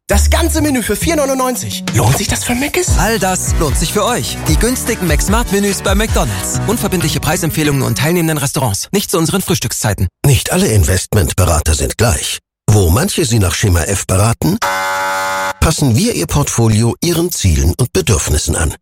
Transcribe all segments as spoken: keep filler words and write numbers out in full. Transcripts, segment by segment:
Das ganze Menü für vier neunundneunzig. Lohnt sich das für Mc's? All das lohnt sich für euch. Die günstigen McSmart-Menüs bei McDonald's. Unverbindliche Preisempfehlungen und teilnehmenden Restaurants. Nicht zu unseren Frühstückszeiten. Nicht alle Investmentberater sind gleich. Wo manche Sie nach Schema F beraten, passen wir Ihr Portfolio Ihren Zielen und Bedürfnissen an.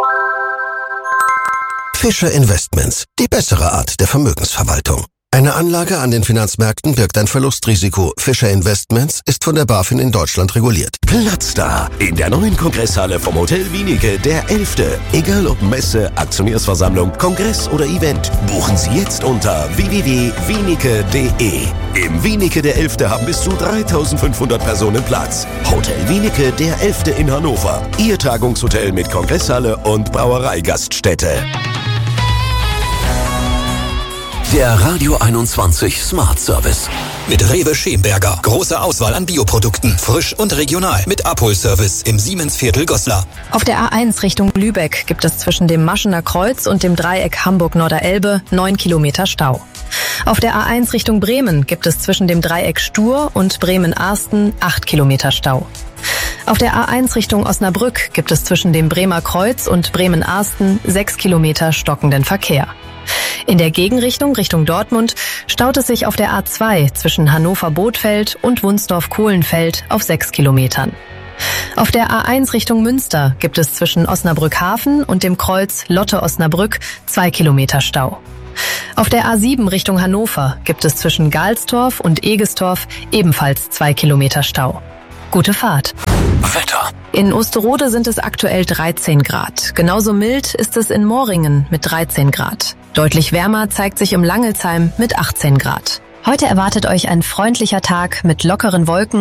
Fischer Investments, die bessere Art der Vermögensverwaltung. Eine Anlage an den Finanzmärkten birgt ein Verlustrisiko. Fischer Investments ist von der BaFin in Deutschland reguliert. Platz da in der neuen Kongresshalle vom Hotel Wienicke, der elfte. Egal ob Messe, Aktionärsversammlung, Kongress oder Event, buchen Sie jetzt unter w w w punkt wienicke punkt de. Im Wienicke der elfte haben bis zu dreitausendfünfhundert Personen Platz. Hotel Wienicke der elfte in Hannover. Ihr Tagungshotel mit Kongresshalle und Brauereigaststätte. Der Radio einundzwanzig Smart Service. Mit Rewe Schemberger. Große Auswahl an Bioprodukten. Frisch und regional. Mit Abholservice im Siemensviertel Goslar. Auf der A eins Richtung Lübeck gibt es zwischen dem Maschener Kreuz und dem Dreieck Hamburg-Norderelbe neun Kilometer Stau. Auf der A eins Richtung Bremen gibt es zwischen dem Dreieck Stur und Bremen-Arsten acht Kilometer Stau. Auf der A eins Richtung Osnabrück gibt es zwischen dem Bremer Kreuz und Bremen-Arsten sechs Kilometer stockenden Verkehr. In der Gegenrichtung Richtung Dortmund staut es sich auf der A zwei zwischen Hannover-Bothfeld und Wunsdorf-Kohlenfeld auf sechs Kilometern. Auf der A eins Richtung Münster gibt es zwischen Osnabrück-Hafen und dem Kreuz Lotte-Osnabrück zwei Kilometer Stau. Auf der A sieben Richtung Hannover gibt es zwischen Galstorf und Egestorf ebenfalls zwei Kilometer Stau. Gute Fahrt. Wetter. In Osterode sind es aktuell dreizehn Grad. Genauso mild ist es in Moringen mit dreizehn Grad. Deutlich wärmer zeigt sich im Langelsheim mit achtzehn Grad. Heute erwartet euch ein freundlicher Tag mit lockeren Wolken